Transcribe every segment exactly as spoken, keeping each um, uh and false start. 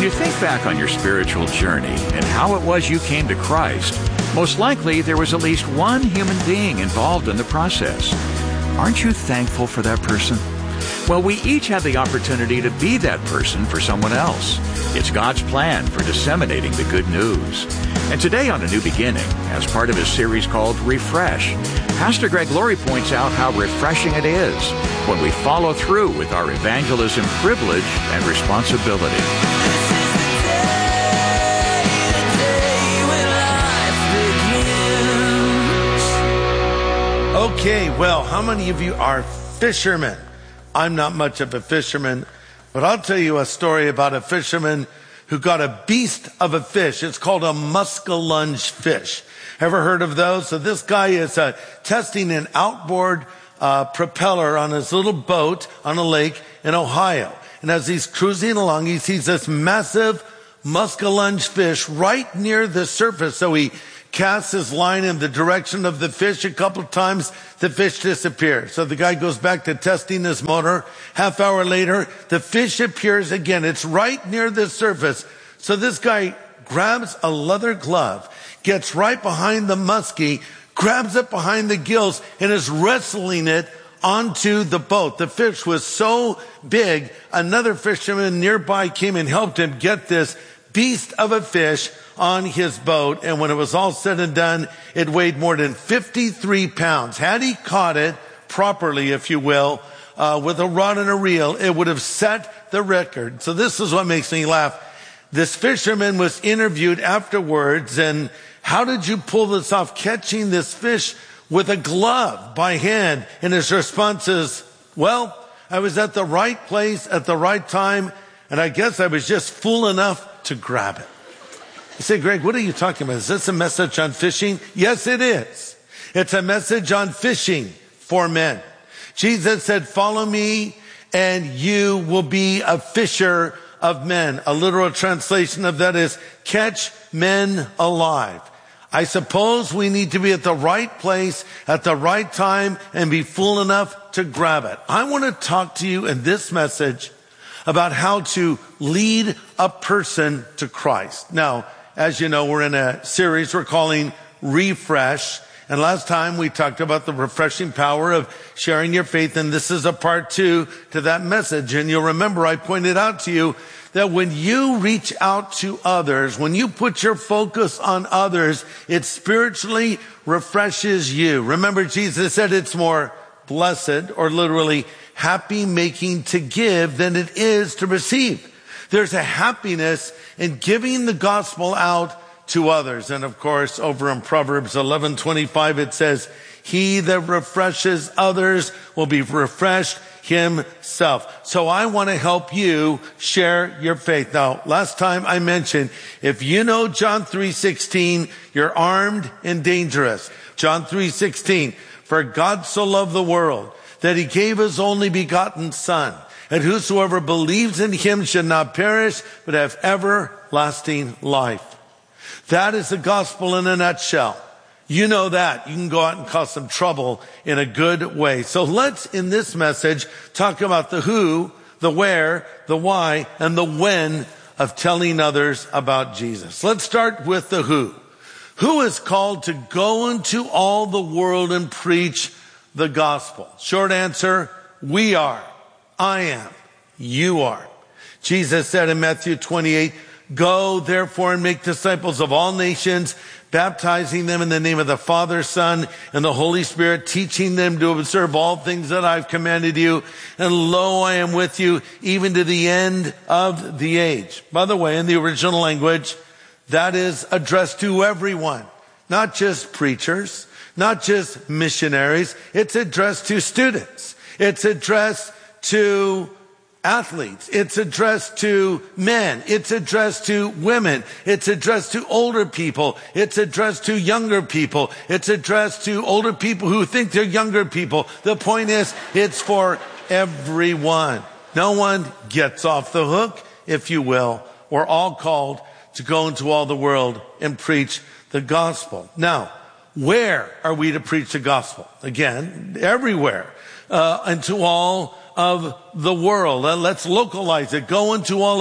you think back on your spiritual journey and how it was you came to Christ, most likely there was at least one human being involved in the process. Aren't you thankful for that person? Well, we each have the opportunity to be that person for someone else. It's God's plan for disseminating the good news. And today on A New Beginning, as part of his series called Refresh, Pastor Greg Laurie points out how refreshing it is when we follow through with our evangelism privilege and responsibility. Okay, well, how many of you are fishermen? I'm not much of a fisherman, but I'll tell you a story about a fisherman who got a beast of a fish. It's called a muskellunge fish. Ever heard of those? So this guy is uh, testing an outboard uh, propeller on his little boat on a lake in Ohio. And as he's cruising along, he sees this massive muskellunge fish right near the surface. So he casts his line in the direction of the fish a couple of times. The fish disappears. So the guy goes back to testing his motor. Half hour later, the fish appears again. It's right near the surface. So this guy grabs a leather glove, gets right behind the muskie, grabs it behind the gills, and is wrestling it onto the boat. The fish was so big, another fisherman nearby came and helped him get this beast of a fish on his boat. And when it was all said and done, it weighed more than fifty-three pounds. Had he caught it properly, if you will, uh, with a rod and a reel, it would have set the record. So this is what makes me laugh. This fisherman was interviewed afterwards, and how did you pull this off, catching this fish with a glove by hand? And his response is, well, I was at the right place at the right time, and I guess I was just fool enough to grab it. You say, Greg, what are you talking about? Is this a message on fishing? Yes, it is. It's a message on fishing for men. Jesus said, follow me and you will be a fisher of men. A literal translation of that is catch men alive. I suppose we need to be at the right place at the right time and be fool enough to grab it. I want to talk to you in this message about how to lead a person to Christ. Now, as you know, we're in a series we're calling Refresh. And last time we talked about the refreshing power of sharing your faith. And this is a part two to that message. And you'll remember I pointed out to you that when you reach out to others, when you put your focus on others, it spiritually refreshes you. Remember, Jesus said it's more blessed, or literally happy making to give than it is to receive. There's a happiness in giving the gospel out to others. And of course, over in Proverbs eleven twenty-five, it says, he that refreshes others will be refreshed himself. So I want to help you share your faith. Now, last time I mentioned, if you know John three sixteen, you're armed and dangerous. John three sixteen, for God so loved the world that he gave his only begotten son, and whosoever believes in him should not perish, but have everlasting life. That is the gospel in a nutshell. You know that. You can go out and cause some trouble in a good way. So let's, in this message, talk about the who, the where, the why, and the when of telling others about Jesus. Let's start with the who. Who is called to go into all the world and preach the gospel? Short answer, we are. I am. You are. Jesus said in Matthew twenty-eight, go therefore and make disciples of all nations, baptizing them in the name of the Father, Son, and the Holy Spirit, teaching them to observe all things that I've commanded you. And lo, I am with you even to the end of the age. By the way, in the original language, that is addressed to everyone, not just preachers, not just missionaries. It's addressed to students. It's addressed to athletes. It's addressed to men. It's addressed to women. It's addressed to older people. It's addressed to younger people. It's addressed to older people who think they're younger people. The point is, it's for everyone. No one gets off the hook, if you will. We're all called to go into all the world and preach the gospel. Now, where are we to preach the gospel? Again, everywhere. Uh, into all of the world. Uh, let's localize it. Go into all of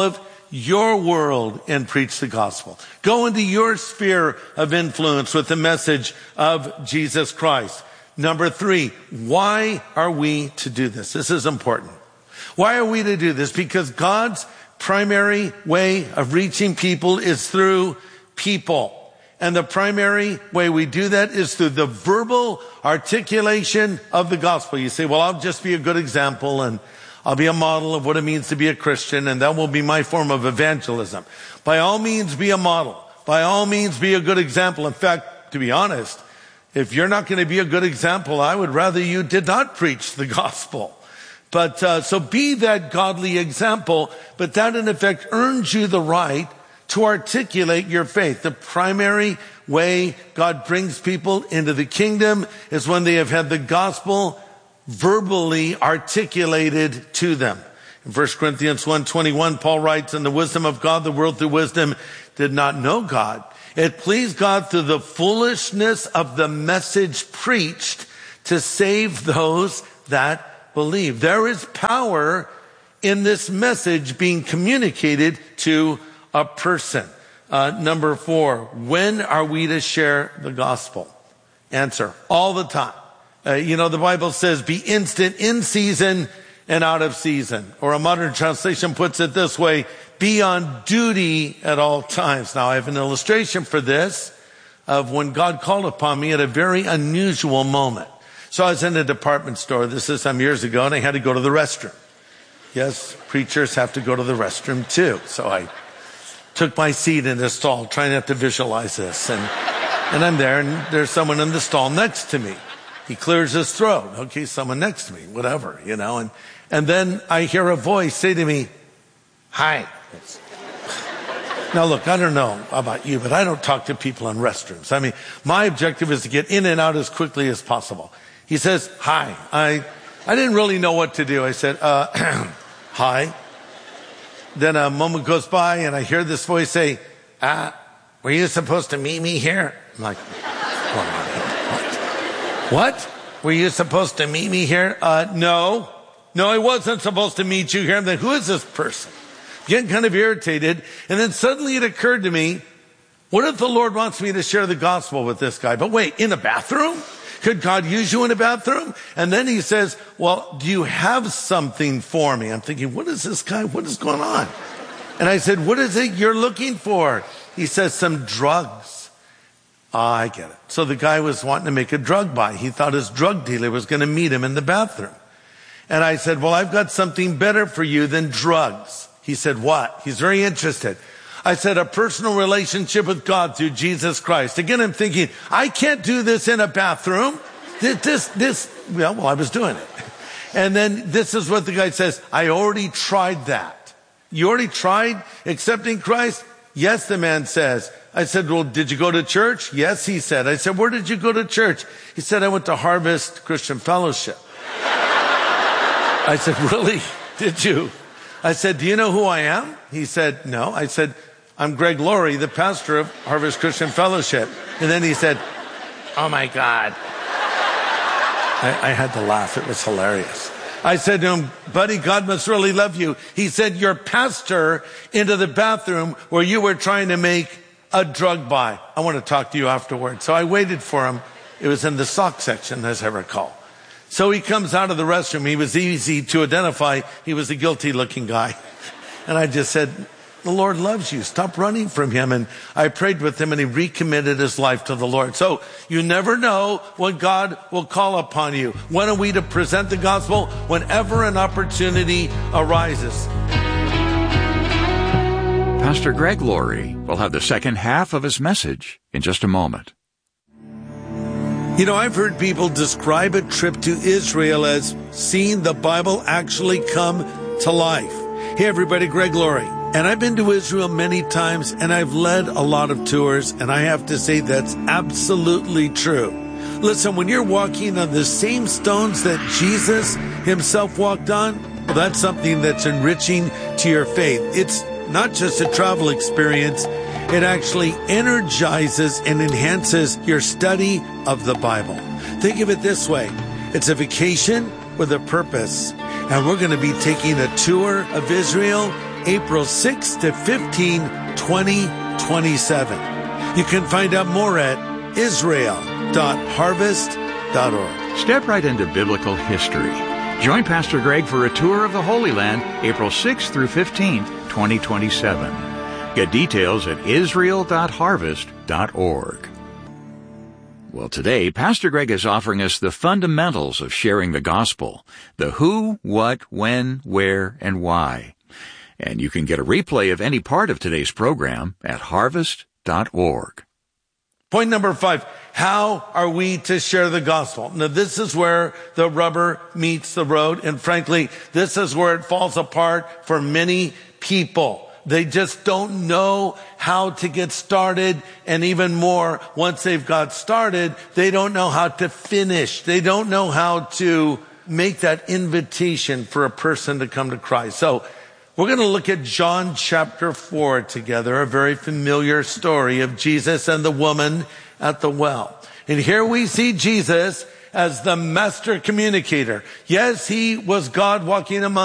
your world and preach the gospel. Go into your sphere of influence with the message of Jesus Christ. Number three, why are we to do this? This is important. Why are we to do this? Because God's primary way of reaching people is through people. And the primary way we do that is through the verbal articulation of the gospel. You say, well, I'll just be a good example and I'll be a model of what it means to be a Christian, and that will be my form of evangelism. By all means, be a model. By all means, be a good example. In fact, to be honest, if you're not going to be a good example, I would rather you did not preach the gospel. But uh, so be that godly example, but that in effect earns you the right to articulate your faith. The primary way God brings people into the kingdom is when they have had the gospel verbally articulated to them. In First Corinthians one twenty-one, Paul writes, in the wisdom of God, the world through wisdom did not know God. It pleased God through the foolishness of the message preached to save those that believe. There is power in this message being communicated to a person. Uh, number four, when are we to share the gospel? Answer, all the time. Uh, you know, the Bible says be instant in season and out of season. Or a modern translation puts it this way, be on duty at all times. Now, I have an illustration for this of when God called upon me at a very unusual moment. So I was in a department store, this is some years ago, and I had to go to the restroom. Yes, preachers have to go to the restroom too. So I took my seat in the stall, trying not to visualize this. And, and I'm there, and there's someone in the stall next to me. He clears his throat. Okay, someone next to me, whatever, you know. And, and then I hear a voice say to me, hi. Now look, I don't know about you, but I don't talk to people in restrooms. I mean, my objective is to get in and out as quickly as possible. He says, hi. I, I didn't really know what to do. I said, uh, hi. Then a moment goes by and I hear this voice say, ah, were you supposed to meet me here? I'm like, what? What? Were you supposed to meet me here? Uh, no. No, I wasn't supposed to meet you here. I'm like, who is this person? Getting kind of irritated. And then suddenly it occurred to me, what if the Lord wants me to share the gospel with this guy? But wait, in a bathroom? Could God use you in a bathroom? And then he says, well, do you have something for me? I'm thinking, what is this guy? What is going on? And I said, what is it you're looking for? He says, some drugs. Ah, I get it. So the guy was wanting to make a drug buy. He thought his drug dealer was going to meet him in the bathroom. And I said, well, I've got something better for you than drugs. He said, what? He's very interested. I said, a personal relationship with God through Jesus Christ. Again, I'm thinking, I can't do this in a bathroom. This, this, this, well, well, I was doing it. And then this is what the guy says, I already tried that. You already tried accepting Christ? Yes, the man says. I said, well, did you go to church? Yes, he said. I said, where did you go to church? He said, I went to Harvest Christian Fellowship. I said, really? Did you? I said, do you know who I am? He said, no. I said, I'm Greg Laurie, the pastor of Harvest Christian Fellowship. And then he said, oh my God. I, I had to laugh. It was hilarious. I said to him, buddy, God must really love you. He said, your pastor into the bathroom where you were trying to make a drug buy. I want to talk to you afterwards. So I waited for him. It was in the sock section, as I recall. So he comes out of the restroom. He was easy to identify. He was a guilty looking guy. And I just said, the Lord loves you. Stop running from him. And I prayed with him and he recommitted his life to the Lord. So you never know when God will call upon you. When are we to present the gospel? Whenever an opportunity arises. Pastor Greg Laurie will have the second half of his message in just a moment. You know, I've heard people describe a trip to Israel as seeing the Bible actually come to life. Hey everybody, Greg Laurie. And I've been to Israel many times and I've led a lot of tours, and I have to say that's absolutely true. Listen, when you're walking on the same stones that Jesus himself walked on, well, that's something that's enriching to your faith. It's not just a travel experience. It actually energizes and enhances your study of the Bible. Think of it this way. It's a vacation with a purpose. And we're going to be taking a tour of Israel April sixth to fifteenth, twenty twenty-seven. You can find out more at israel dot harvest dot org. Step right into biblical history. Join Pastor Greg for a tour of the Holy Land, April sixth through fifteenth, twenty twenty-seven. Get details at israel dot harvest dot org. Well, today, Pastor Greg is offering us the fundamentals of sharing the gospel, the who, what, when, where, and why. And you can get a replay of any part of today's program at harvest dot org. Point number five, how are we to share the gospel? Now, this is where the rubber meets the road, and frankly, this is where it falls apart for many people. They just don't know how to get started, and even more, once they've got started, they don't know how to finish. They don't know how to make that invitation for a person to come to Christ. So, we're going to look at John chapter four together, a very familiar story of Jesus and the woman at the well. And here we see Jesus as the master communicator. Yes, he was God walking among